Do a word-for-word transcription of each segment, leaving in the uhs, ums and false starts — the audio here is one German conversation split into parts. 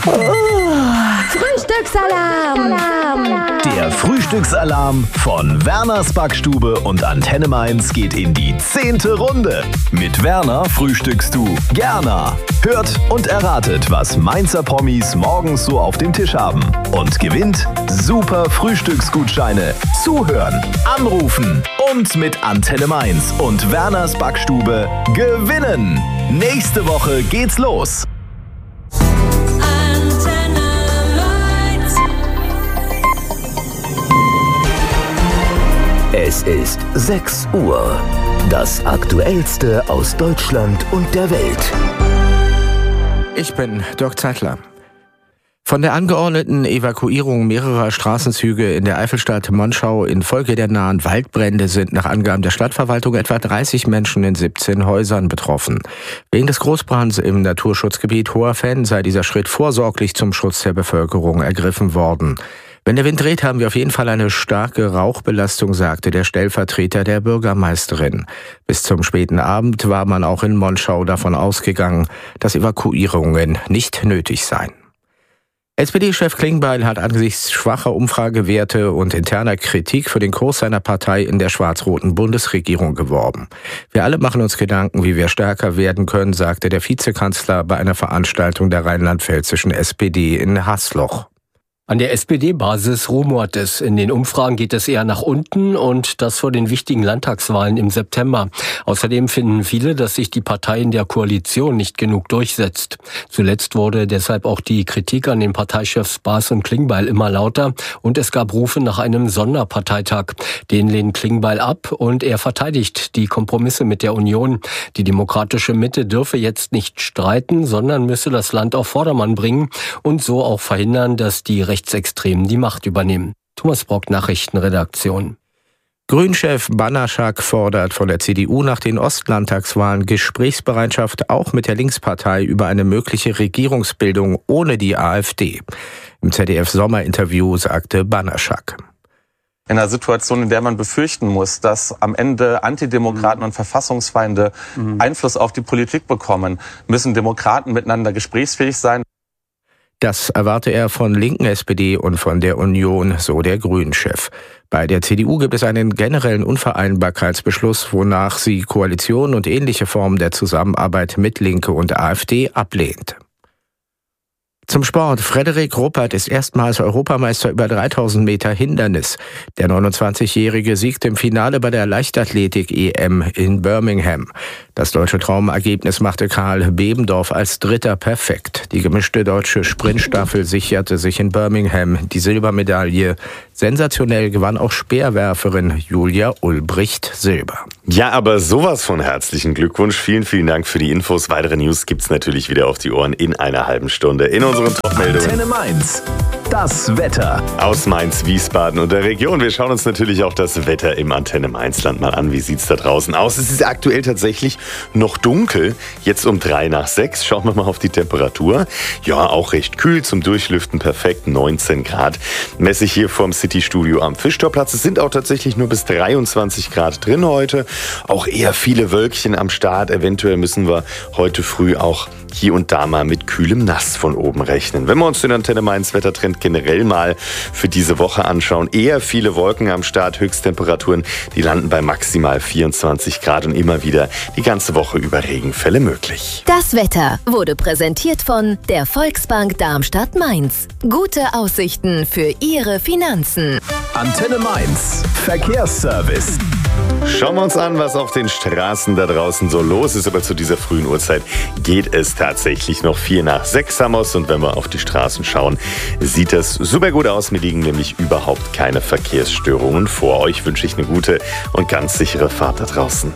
Frühstücksalarm! Der Frühstücksalarm von Werners Backstube und Antenne Mainz geht in die zehnte Runde. Mit Werner frühstückst du gerne. Hört und erratet, was Mainzer Promis morgens so auf dem Tisch haben. Und gewinnt super Frühstücksgutscheine. Zuhören, anrufen und mit Antenne Mainz und Werners Backstube gewinnen. Nächste Woche geht's los. Es ist sechs Uhr. Das Aktuellste aus Deutschland und der Welt. Ich bin Dirk Zeitler. Von der angeordneten Evakuierung mehrerer Straßenzüge in der Eifelstadt Monschau infolge der nahen Waldbrände sind nach Angaben der Stadtverwaltung etwa dreißig Menschen in siebzehn Häusern betroffen. Wegen des Großbrands im Naturschutzgebiet Hoher Fenn sei dieser Schritt vorsorglich zum Schutz der Bevölkerung ergriffen worden. Wenn der Wind dreht, haben wir auf jeden Fall eine starke Rauchbelastung, sagte der Stellvertreter der Bürgermeisterin. Bis zum späten Abend war man auch in Monschau davon ausgegangen, dass Evakuierungen nicht nötig seien. S P D-Chef Klingbeil hat angesichts schwacher Umfragewerte und interner Kritik für den Kurs seiner Partei in der schwarz-roten Bundesregierung geworben. Wir alle machen uns Gedanken, wie wir stärker werden können, sagte der Vizekanzler bei einer Veranstaltung der rheinland-pfälzischen S P D in Hasloch. An der S P D-Basis rumort es. In den Umfragen geht es eher nach unten und das vor den wichtigen Landtagswahlen im September. Außerdem finden viele, dass sich die Partei in der Koalition nicht genug durchsetzt. Zuletzt wurde deshalb auch die Kritik an den Parteichefs Baas und Klingbeil immer lauter und es gab Rufe nach einem Sonderparteitag. Den lehnt Klingbeil ab und er verteidigt die Kompromisse mit der Union. Die demokratische Mitte dürfe jetzt nicht streiten, sondern müsse das Land auf Vordermann bringen und so auch verhindern, dass die Rechtsextremen die Macht übernehmen. Thomas Brock, Nachrichtenredaktion. Grünchef Banaschak fordert von der C D U nach den Ostlandtagswahlen Gesprächsbereitschaft auch mit der Linkspartei über eine mögliche Regierungsbildung ohne die AfD. Im Z D F-Sommerinterview sagte Banaschak: In einer Situation, in der man befürchten muss, dass am Ende Antidemokraten und Verfassungsfeinde mhm. Einfluss auf die Politik bekommen, müssen Demokraten miteinander gesprächsfähig sein. Das erwarte er von linken S P D und von der Union, so der Grünen-Chef. Bei der C D U gibt es einen generellen Unvereinbarkeitsbeschluss, wonach sie Koalition und ähnliche Formen der Zusammenarbeit mit Linke und AfD ablehnt. Zum Sport. Frederik Ruppert ist erstmals Europameister über dreitausend Meter Hindernis. Der neunundzwanzigjährige siegte im Finale bei der Leichtathletik-E M in Birmingham. Das deutsche Traumergebnis machte Karl Bebendorf als Dritter perfekt. Die gemischte deutsche Sprintstaffel sicherte sich in Birmingham die Silbermedaille. Sensationell gewann auch Speerwerferin Julia Ulbricht Silber. Ja, aber sowas von herzlichen Glückwunsch. Vielen, vielen Dank für die Infos. Weitere News gibt's natürlich wieder auf die Ohren in einer halben Stunde. In unseren Top-Meldungen. Antenne Mainz. Das Wetter. Aus Mainz, Wiesbaden und der Region. Wir schauen uns natürlich auch das Wetter im Antenne Mainzland mal an. Wie sieht's da draußen aus? Es ist aktuell tatsächlich noch dunkel. Jetzt um drei nach sechs. Schauen wir mal auf die Temperatur. Ja, auch recht kühl zum Durchlüften. Perfekt. neunzehn Grad. Messe ich hier vom City-Studio am Fischtorplatz. Es sind auch tatsächlich nur bis dreiundzwanzig Grad drin heute. Auch eher viele Wölkchen am Start. Eventuell müssen wir heute früh auch hier und da mal mit kühlem Nass von oben rechnen. Wenn wir uns den Antenne Mainz Wettertrend generell mal für diese Woche anschauen, eher viele Wolken am Start, Höchsttemperaturen, die landen bei maximal vierundzwanzig Grad und immer wieder die ganze Woche über Regenfälle möglich. Das Wetter wurde präsentiert von der Volksbank Darmstadt-Mainz. Gute Aussichten für Ihre Finanzen. Antenne Mainz. Verkehrsservice. Schauen wir uns an, was auf den Straßen da draußen so los ist. Aber zu dieser frühen Uhrzeit geht es tatsächlich noch vier nach sechs haben wir's. Und wenn wir auf die Straßen schauen, sieht das super gut aus. Mir liegen nämlich überhaupt keine Verkehrsstörungen vor. Euch wünsche ich eine gute und ganz sichere Fahrt da draußen.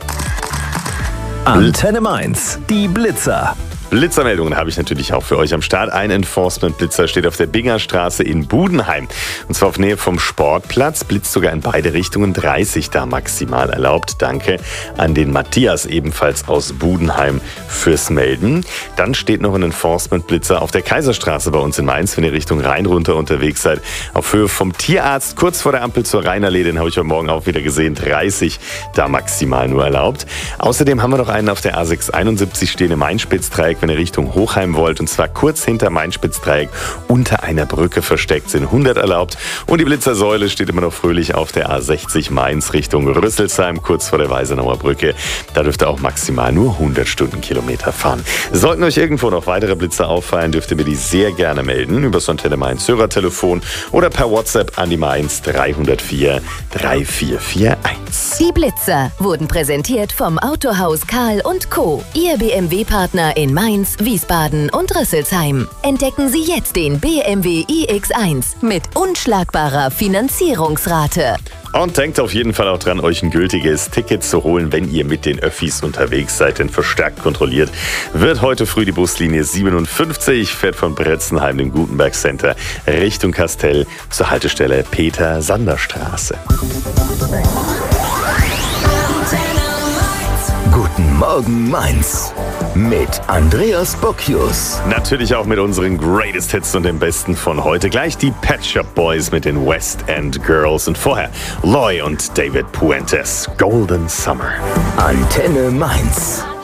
Antenne Mainz. Die Blitzer. Blitzermeldungen habe ich natürlich auch für euch am Start. Ein Enforcement-Blitzer steht auf der Bingerstraße in Budenheim. Und zwar auf Nähe vom Sportplatz. Blitzt sogar in beide Richtungen, dreißig da maximal erlaubt. Danke an den Matthias, ebenfalls aus Budenheim, fürs Melden. Dann steht noch ein Enforcement-Blitzer auf der Kaiserstraße bei uns in Mainz, wenn ihr Richtung Rhein runter unterwegs seid. Auf Höhe vom Tierarzt, kurz vor der Ampel zur Rheinallee, den habe ich heute Morgen auch wieder gesehen. dreißig da maximal nur erlaubt. Außerdem haben wir noch einen auf der A sechs einundsiebzig stehen im Einspitzdreieck wenn ihr Richtung Hochheim wollt, und zwar kurz hinter Main-Spitz-Dreieck unter einer Brücke versteckt, sind hundert erlaubt. Und die Blitzersäule steht immer noch fröhlich auf der A sechzig Mainz Richtung Rüsselsheim, kurz vor der Weisenauer Brücke. Da dürft ihr auch maximal nur hundert Stundenkilometer fahren. Sollten euch irgendwo noch weitere Blitzer auffallen, dürft ihr mir die sehr gerne melden über das Antenne Mainz Hörertelefon oder per WhatsApp an die Mainz drei null vier drei vier vier eins. Die Blitzer wurden präsentiert vom Autohaus Karl und Co., Ihr B M W-Partner in Mainz, Wiesbaden und Rüsselsheim. Entdecken Sie jetzt den B M W i X eins mit unschlagbarer Finanzierungsrate. Und denkt auf jeden Fall auch dran, euch ein gültiges Ticket zu holen, wenn ihr mit den Öffis unterwegs seid, denn verstärkt kontrolliert wird heute früh die Buslinie siebenundfünfzig, fährt von Bretzenheim, dem Gutenberg Center, Richtung Kastell zur Haltestelle Peter-Sander-Straße. Guten Morgen Mainz mit Andreas Bocchius. Natürlich auch mit unseren Greatest Hits und dem Besten von heute. Gleich die Pet Shop Boys mit den West End Girls und vorher Loy und David Puentes, Golden Summer. Antenne Mainz.